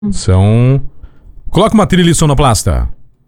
Coloca uma trilha sonoplasta.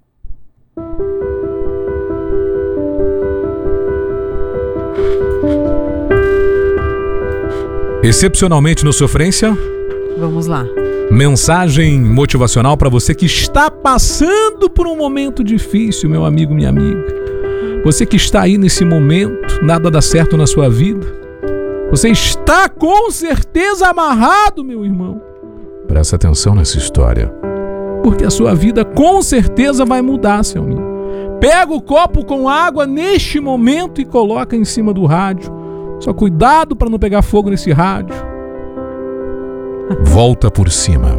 Excepcionalmente no Sofrência. Vamos lá. Mensagem motivacional para você que está passando por um momento difícil, meu amigo, minha amiga. Você que está aí nesse momento, nada dá certo na sua vida. Você está com certeza amarrado, meu irmão. Presta atenção nessa história, porque a sua vida com certeza vai mudar, seu amigo. Pega o copo com água neste momento e coloca em cima do rádio. Só cuidado para não pegar fogo nesse rádio. Volta por cima.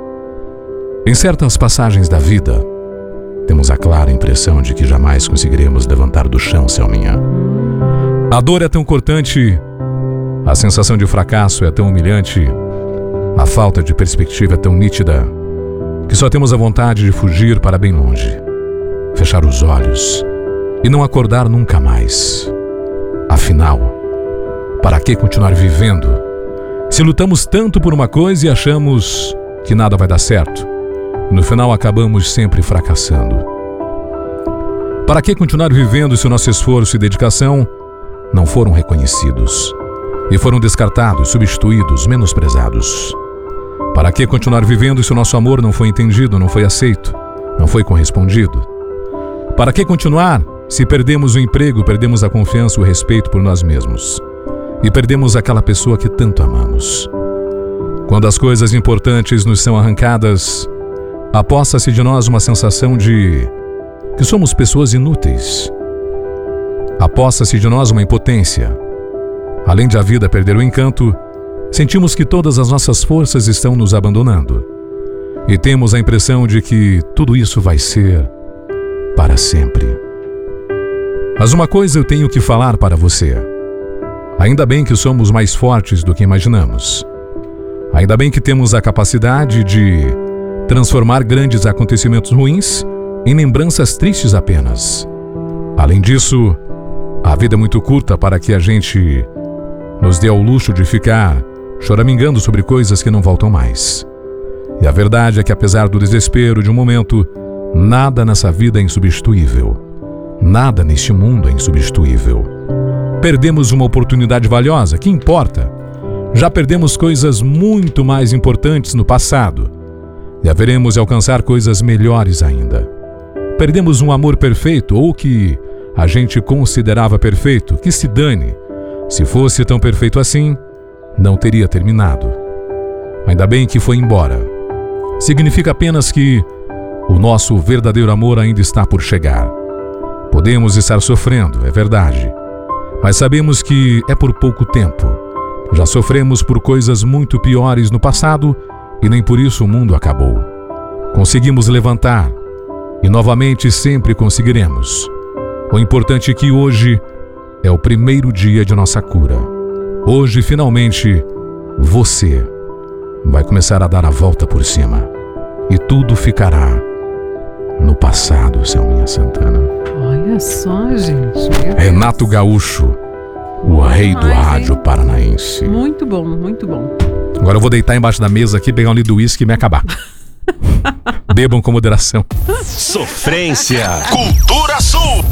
Em certas passagens da vida, temos a clara impressão de que jamais conseguiremos levantar do chão, Selminha. A dor é tão cortante, a sensação de fracasso é tão humilhante, a falta de perspectiva é tão nítida, que só temos a vontade de fugir para bem longe, fechar os olhos e não acordar nunca mais. Afinal, para que continuar vivendo se lutamos tanto por uma coisa e achamos que nada vai dar certo? No final acabamos sempre fracassando. Para que continuar vivendo se o nosso esforço e dedicação não foram reconhecidos e foram descartados, substituídos, menosprezados? Para que continuar vivendo se o nosso amor não foi entendido, não foi aceito, não foi correspondido? Para que continuar se perdemos o emprego, perdemos a confiança e o respeito por nós mesmos? E perdemos aquela pessoa que tanto amamos? Quando as coisas importantes nos são arrancadas, aposta-se de nós uma sensação de que somos pessoas inúteis. Aposta-se de nós uma impotência. Além de a vida perder o encanto, sentimos que todas as nossas forças estão nos abandonando. E temos a impressão de que tudo isso vai ser para sempre. Mas uma coisa eu tenho que falar para você. Ainda bem que somos mais fortes do que imaginamos. Ainda bem que temos a capacidade de transformar grandes acontecimentos ruins em lembranças tristes apenas. Além disso, a vida é muito curta para que a gente nos dê ao luxo de ficar choramingando sobre coisas que não voltam mais. E a verdade é que, apesar do desespero de um momento, nada nessa vida é insubstituível. Nada neste mundo é insubstituível. Perdemos uma oportunidade valiosa, que importa? Já perdemos coisas muito mais importantes no passado e haveremos de alcançar coisas melhores ainda. Perdemos um amor perfeito ou que a gente considerava perfeito, que se dane. Se fosse tão perfeito assim, não teria terminado. Ainda bem que foi embora. Significa apenas que o nosso verdadeiro amor ainda está por chegar. Podemos estar sofrendo, é verdade. Mas sabemos que é por pouco tempo. Já sofremos por coisas muito piores no passado e nem por isso o mundo acabou. Conseguimos levantar e novamente sempre conseguiremos. O importante é que hoje é o primeiro dia de nossa cura. Hoje, finalmente, você vai começar a dar a volta por cima. E tudo ficará no passado, Selminha Santana. Olha só, gente. Renato Gaúcho, o rei do rádio paranaense. Muito bom, muito bom. Agora eu vou deitar embaixo da mesa aqui, pegar um litro de uísque e me acabar. Bebam com moderação. Sofrência. Cultura Sul.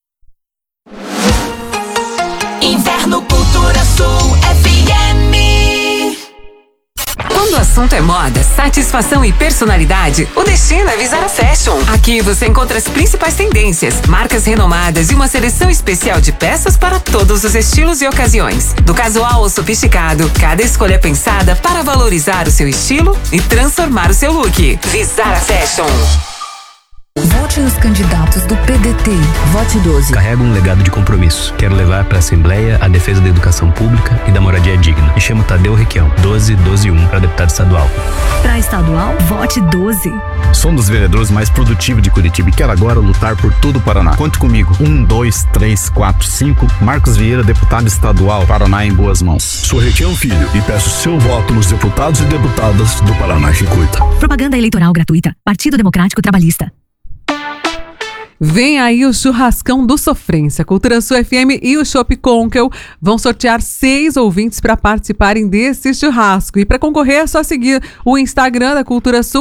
Inverno Cultura Sul FM. Quando o assunto é moda, satisfação e personalidade, o destino é Vizara Fashion. Aqui você encontra as principais tendências, marcas renomadas e uma seleção especial de peças para todos os estilos e ocasiões. Do casual ao sofisticado, cada escolha é pensada para valorizar o seu estilo e transformar o seu look. Vizara Fashion. Vote nos candidatos do PDT. Vote 12. Carrego um legado de compromisso. Quero levar para a Assembleia a defesa da educação pública e da moradia digna. Me chamo Tadeu Requião. 12-12-1 para deputado estadual. Para estadual, vote 12. Sou um dos vereadores mais produtivos de Curitiba e quero agora lutar por todo o Paraná. Conte comigo. 1, 2, 3, 4, 5. Marcos Vieira, deputado estadual. Paraná em boas mãos. Sou Requião Filho e peço seu voto nos deputados e deputadas do Paraná que cuida. Propaganda eleitoral gratuita. Partido Democrático Trabalhista. Vem aí o churrascão do Sofrência. Cultura Sul FM e o Chopp Conkel vão sortear 6 ouvintes para participarem desse churrasco. E para concorrer é só seguir o Instagram da Cultura Sul